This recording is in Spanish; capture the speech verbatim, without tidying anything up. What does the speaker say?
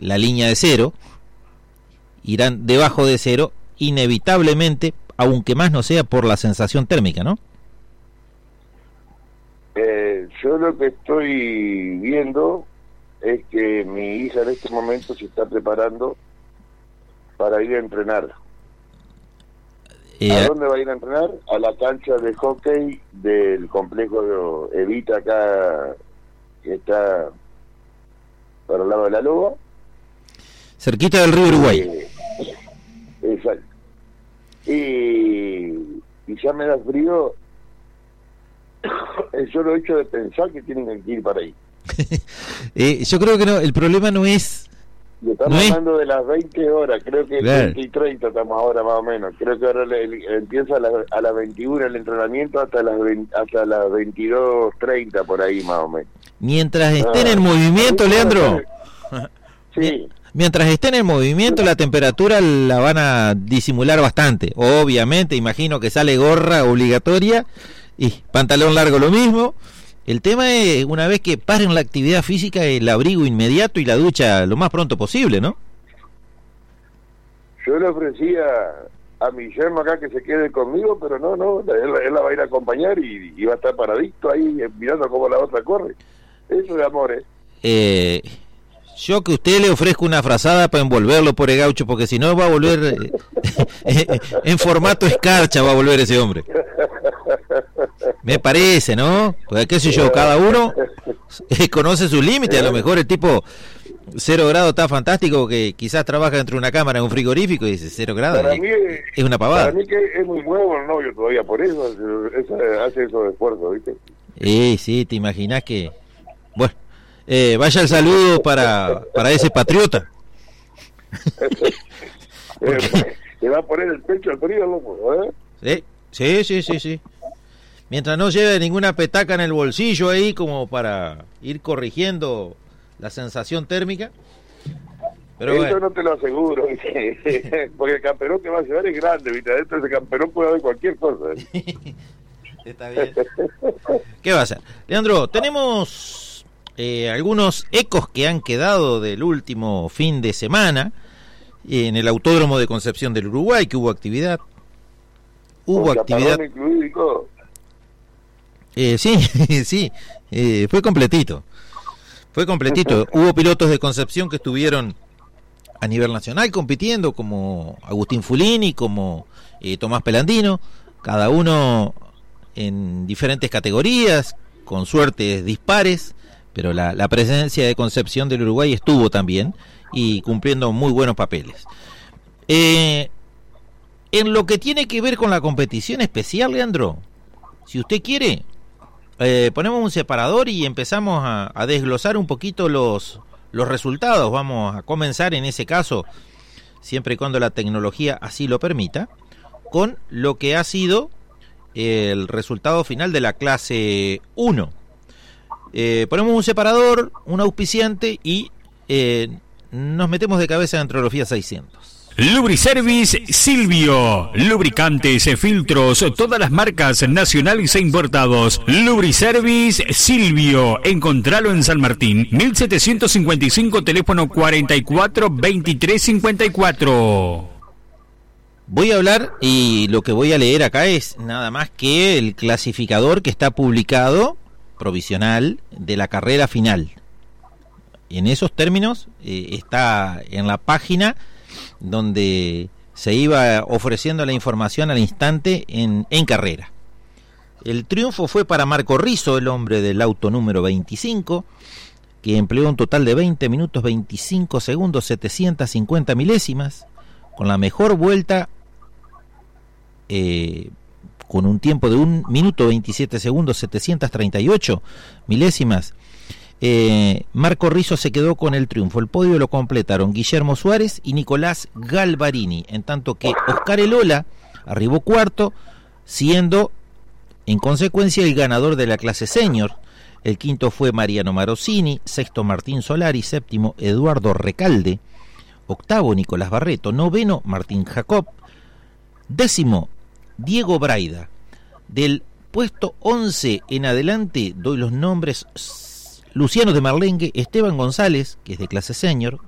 la línea de cero, irán debajo de cero, inevitablemente, aunque más no sea por la sensación térmica, ¿no? Eh, yo lo que estoy viendo es que mi hija en este momento se está preparando para ir a entrenar. Eh, ¿A dónde va a ir a entrenar? A la cancha de hockey del complejo de Evita, acá, que está para el lado de la Loba. Cerquita del río Uruguay. Eh, exacto. Y, y ya me da frío el solo hecho de pensar que tienen que ir para ahí. eh, yo creo que no, el problema no es... Y estamos no hablando es... de las veinte horas, creo que claro. veinte y treinta estamos ahora más o menos. Creo que ahora le, le, empieza a, la, a las veintiuna el entrenamiento hasta las veinte, hasta las veintidós treinta por ahí más o menos. Mientras estén ah, en movimiento, Leandro... Sí. Mientras estén en movimiento, la temperatura la van a disimular bastante. Obviamente, imagino que sale gorra obligatoria y pantalón largo lo mismo. El tema es, una vez que paren la actividad física, el abrigo inmediato y la ducha lo más pronto posible, ¿no? Yo le ofrecía a mi yerno acá que se quede conmigo, pero no, no, él, él la va a ir a acompañar y, y va a estar paradito ahí mirando cómo la otra corre. Eso es amor, ¿eh? Eh... Yo que usted le ofrezco una frazada para envolverlo, por el gaucho, porque si no va a volver eh, en formato escarcha, va a volver ese hombre. Me parece, ¿no? Pues qué sé yo, cada uno eh, conoce sus límites. A lo mejor el tipo cero grado está fantástico, que quizás trabaja dentro de una cámara en un frigorífico y dice cero grados. Para es, mí, es una pavada. Para mí que es muy nuevo el novio todavía, por eso es, hace esos esfuerzos, ¿viste? Sí, sí, te imaginas que... Bueno. Eh, vaya el saludo para para ese patriota. Te va a poner el pecho al frío, loco, ¿eh? Sí, sí, sí, sí. Mientras no lleve ninguna petaca en el bolsillo ahí como para ir corrigiendo la sensación térmica. Pero eso bueno. No te lo aseguro, ¿viste? Porque el camperón que va a llevar es grande, ¿viste? Adentro de ese camperón puede haber cualquier cosa. Está bien. ¿Qué va a hacer? Leandro, tenemos... Eh, algunos ecos que han quedado del último fin de semana eh, en el Autódromo de Concepción del Uruguay, que hubo actividad. Hubo actividad. Incluido eh, sí, sí, eh, fue completito. Fue completito. Hubo pilotos de Concepción que estuvieron a nivel nacional compitiendo, como Agustín Fulini, como eh, Tomás Pelandino, cada uno en diferentes categorías, con suertes dispares. Pero la, la presencia de Concepción del Uruguay estuvo también y cumpliendo muy buenos papeles. Eh, en lo que tiene que ver con la competición especial, Leandro, si usted quiere, eh, ponemos un separador y empezamos a, a desglosar un poquito los, los resultados. Vamos a comenzar en ese caso, siempre y cuando la tecnología así lo permita, con lo que ha sido el resultado final de la clase uno. Eh, ponemos un separador, un auspiciante y eh, nos metemos de cabeza dentro de los Fiat seiscientos. Lubriservice Silvio, lubricantes, filtros, todas las marcas nacionales e importados. Lubriservice Silvio, encontralo en San Martín, mil setecientos cincuenta y cinco, teléfono cuarenta y cuatro veintitrés cincuenta y cuatro. Voy a hablar y lo que voy a leer acá es nada más que el clasificador que está publicado provisional de la carrera final. En esos términos eh, está en la página donde se iba ofreciendo la información al instante en, en carrera. El triunfo fue para Marco Rizzo, el hombre del auto número veinticinco, que empleó un total de veinte minutos veinticinco segundos setecientos cincuenta milésimas, con la mejor vuelta eh, con un tiempo de un minuto veintisiete segundos setecientos treinta y ocho milésimas. Eh, Marco Rizzo se quedó con el triunfo. El podio lo completaron Guillermo Suárez y Nicolás Galvarini, en tanto que Oscar Elola arribó cuarto, siendo en consecuencia el ganador de la clase senior. El quinto fue Mariano Marosini, sexto Martín Solari, séptimo Eduardo Recalde, octavo Nicolás Barreto, noveno Martín Jacob, décimo Diego Braida. Del puesto once en adelante doy los nombres: Luciano de Marlengue, Esteban González, que es de clase senior,